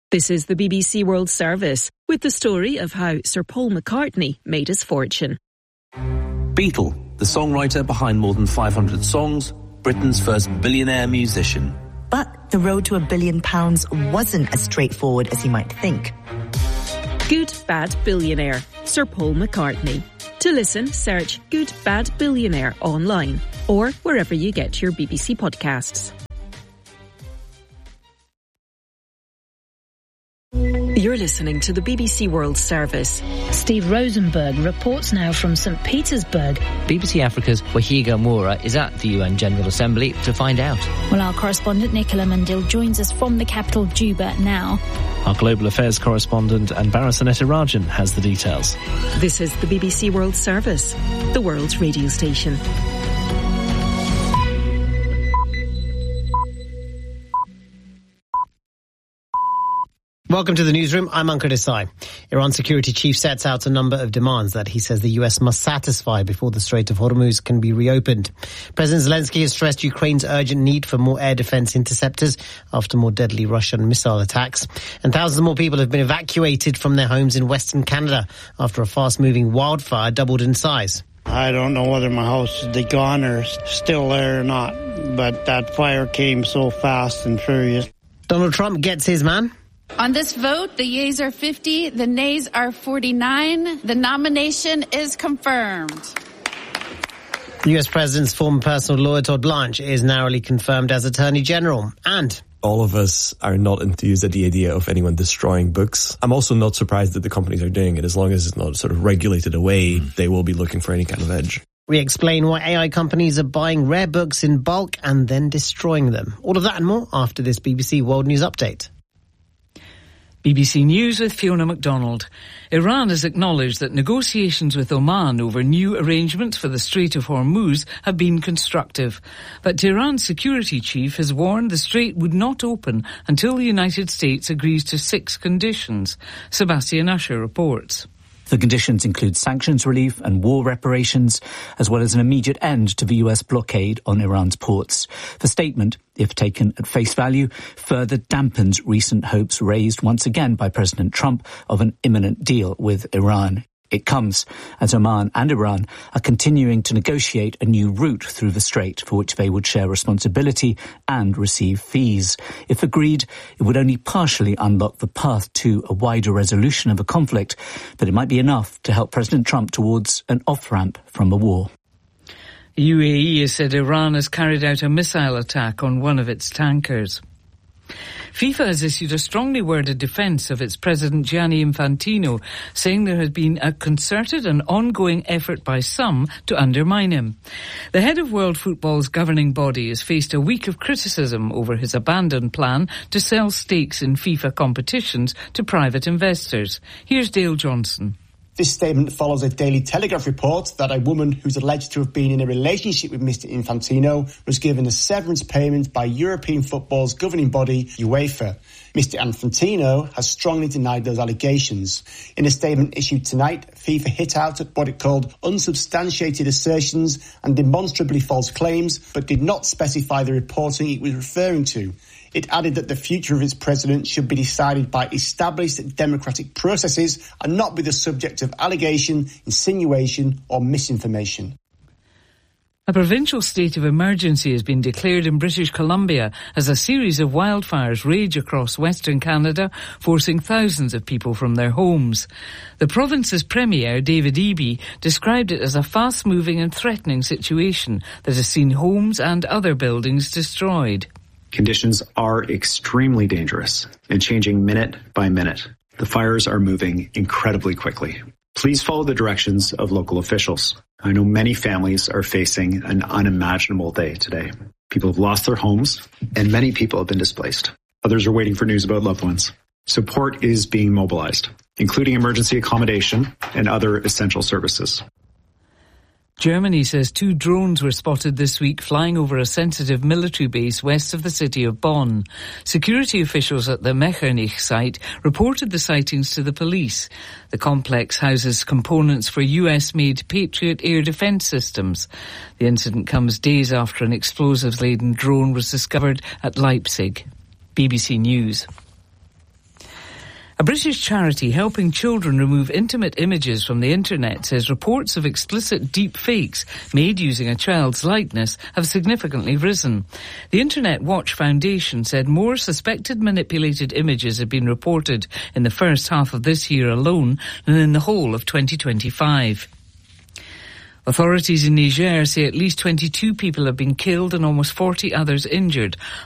This is the BBC World Service, with the story of how Sir Paul McCartney made his fortune. Beatle, the songwriter behind more than 500 songs, Britain's first billionaire musician. But the road to £1 billion wasn't as straightforward as you might think. Good Bad Billionaire, Sir Paul McCartney. To listen, search Good Bad Billionaire online or wherever you get your BBC podcasts. You're listening to the BBC World Service. Steve Rosenberg reports now from St. Petersburg. BBC Africa's Wahiga Moura is at the UN General Assembly to find out. Well, our correspondent Nicola Mandil joins us from the capital, Juba, now. Our global affairs correspondent Anbara Sanetirajan has the details. This is the BBC World Service, the world's radio station. Welcome to the newsroom. I'm Ankur Desai. Iran security chief sets out a number of demands that he says the US must satisfy before the Strait of Hormuz can be reopened. President Zelensky has stressed Ukraine's urgent need for more air defense interceptors after more deadly Russian missile attacks. And thousands more people have been evacuated from their homes in Western Canada after a fast-moving wildfire doubled in size. I don't know whether my house is gone or still there or not, but that fire came so fast and furious. Donald Trump gets his man. On this vote, the yeas are 50, the nays are 49. The nomination is confirmed. The US President's former personal lawyer, Todd Blanche, is narrowly confirmed as Attorney General. And all of us are not enthused at the idea of anyone destroying books. I'm also not surprised that the companies are doing it. As long as it's not sort of regulated away, they will be looking for any kind of edge. We explain why AI companies are buying rare books in bulk and then destroying them. All of that and more after this BBC World News Update. BBC News with Fiona MacDonald. Iran has acknowledged that negotiations with Oman over new arrangements for the Strait of Hormuz have been constructive. But Tehran's security chief has warned the strait would not open until the United States agrees to 6 conditions. Sebastian Usher reports. The conditions include sanctions relief and war reparations, as well as an immediate end to the US blockade on Iran's ports. The statement, if taken at face value, further dampens recent hopes raised once again by President Trump of an imminent deal with Iran. It comes as Oman and Iran are continuing to negotiate a new route through the strait for which they would share responsibility and receive fees. If agreed, it would only partially unlock the path to a wider resolution of a conflict, but it might be enough to help President Trump towards an off-ramp from a war. The UAE has said Iran has carried out a missile attack on one of its tankers. FIFA has issued a strongly worded defence of its president Gianni Infantino, saying there has been a concerted and ongoing effort by some to undermine him. The head of world football's governing body has faced a week of criticism over his abandoned plan to sell stakes in FIFA competitions to private investors. Here's Dale Johnson. This statement follows a Daily Telegraph report that a woman who's alleged to have been in a relationship with Mr Infantino was given a severance payment by European football's governing body, UEFA. Mr Infantino has strongly denied those allegations. In a statement issued tonight, FIFA hit out at what it called unsubstantiated assertions and demonstrably false claims, but did not specify the reporting it was referring to. It added that the future of its president should be decided by established democratic processes and not be the subject of allegation, insinuation or misinformation. A provincial state of emergency has been declared in British Columbia as a series of wildfires rage across Western Canada, forcing thousands of people from their homes. The province's premier, David Eby, described it as a fast-moving and threatening situation that has seen homes and other buildings destroyed. Conditions are extremely dangerous and changing minute by minute. The fires are moving incredibly quickly. Please follow the directions of local officials. I know many families are facing an unimaginable day today. People have lost their homes and many people have been displaced. Others are waiting for news about loved ones. Support is being mobilized, including emergency accommodation and other essential services. Germany says 2 drones were spotted this week flying over a sensitive military base west of the city of Bonn. Security officials at the Mechernich site reported the sightings to the police. The complex houses components for US-made Patriot air defense systems. The incident comes days after an explosives-laden drone was discovered at Leipzig. BBC News. A British charity helping children remove intimate images from the internet says reports of explicit deep fakes made using a child's likeness have significantly risen. The Internet Watch Foundation said more suspected manipulated images have been reported in the first half of this year alone than in the whole of 2025. Authorities in Niger say at least 22 people have been killed and almost 40 others injured